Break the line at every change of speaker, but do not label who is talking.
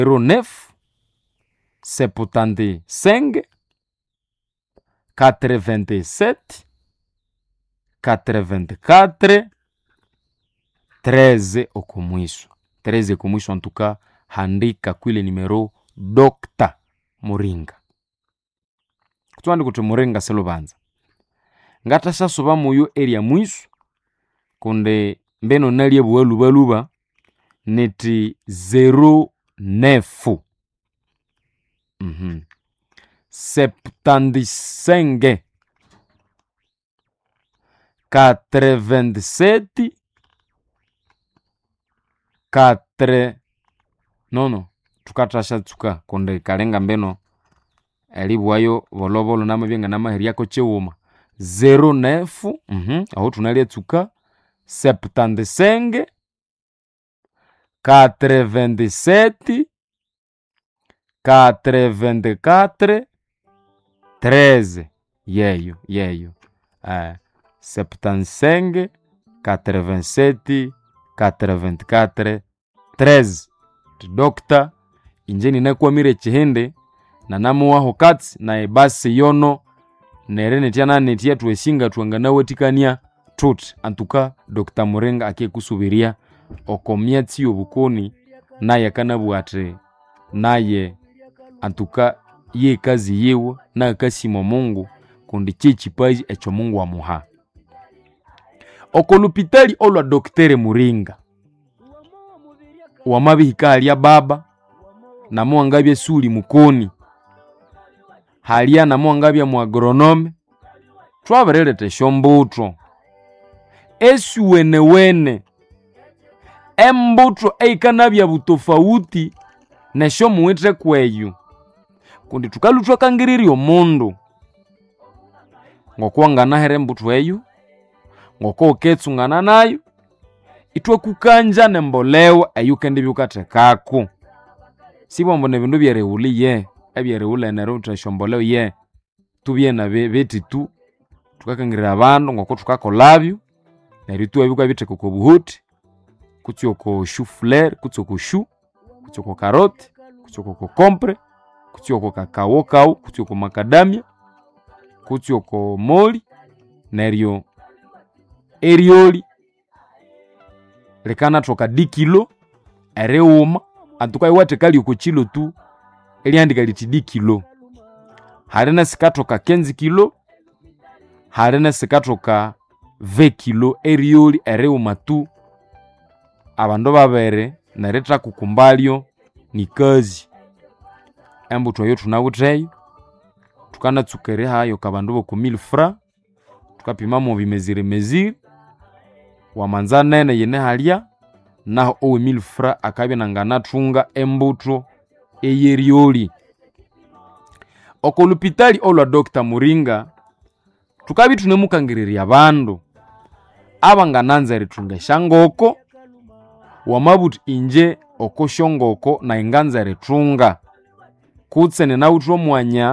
09 75 87 84 13 okumwiso. 13 okumwiso antuka handika kwile nimero Dr. Muringa. Kutuandi kuti Muringa selubanza. Ngata sasoba muyo area mwiso kunde mbeno nalie buwaluba neti 09 75 87 4 no tukatasha tsuka konde kalenga mbeno elibuwayo volobolo namabyenga namaheri yako chewuma 09 aho tunalie tsuka 75 87 84 13 yeyo 75 87 84 13 Dr. Injeni nakwamire chihende na namu waho katsi na ebasi yono nerene tiana netia tuwesinga tuangana wetikania tut antuka Dr. Muringa ake kusubiria okomyatsi obukoni naye kanabuate naye antuka ye kazi yewo na kasimo Mungu kundi chichipaji echo Mungu wa muha okolupitali olwa Dr. Muringa wamabihika halia baba na muangabye suli mukoni halia na muangabye mu agronome twaberelete shombutro esuwenewene embutro eikanabya butofauti nesho muwete kweyu kundi tukalutwa kangiriri omundu ngokuangana here mbutro eyu ngoko uketsungana nayo itwe kukanja nembolewa ayukendi byukatekako sibombo ne bindu byereuli ye ebyereula nero utashomboleo ye tubyena beti tu tukakangirira abantu ngoko tukakolabyo nerituwe bikwa biteko ko buhuti kutyoko chou-fleur kutyoko chou kutyoko carotte kutyoko kokompre kutyoko kakao kutyoko macadamia kutyoko moli neryo erioli lekana toka 10 kilo ereuma antuka iwate kali uko chilo tu eliandika liti 10 kilo harena sikatoka 15 kilo harena sikatoka 20 kilo erioli ereuma tu abando babere nareta kukumbalyo ni kazi embuto yo tunawuteyo tukana tsukere hayo kabando bo ku 1000 francs tukapima mu bimezire wa manzanene yene halia naho owe 1000 francs akabya nangana tunga embuto eyerioli okolupitali olwa Dr. Muringa tukabi tunemukangiriria abandu abangananza ritunga shangoko wamabuti inje okoshongoko na inganza ritunga kutsene na utro mwanya